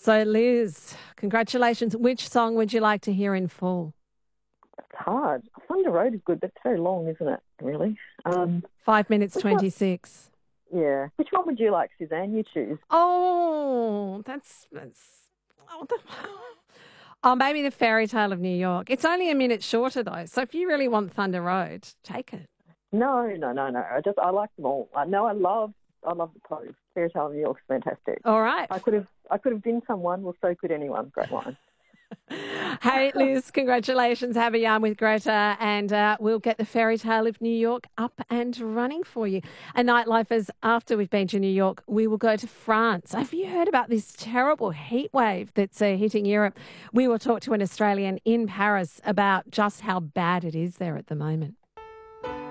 So, Liz, congratulations. Which song would you like to hear in full? It's hard. Thunder Road is good, but it's very long, isn't it, really? 5 minutes, Which one? 26. Yeah. Which one would you like, Suzanne? You choose. Oh, that's oh, oh, maybe the Fairy Tale of New York. It's only a minute shorter, though. So if you really want Thunder Road, take it. No. I like them all. I love the pose. Fairy Tale of New York's fantastic. All right. I could have been someone. Well, so could anyone. Great line. Hey, Liz, congratulations. Have a yarn with Greta, and we'll get the Fairy Tale of New York up and running for you. And Nightlifers, after we've been to New York, we will go to France. Have you heard about this terrible heat wave that's hitting Europe? We will talk to an Australian in Paris about just how bad it is there at the moment.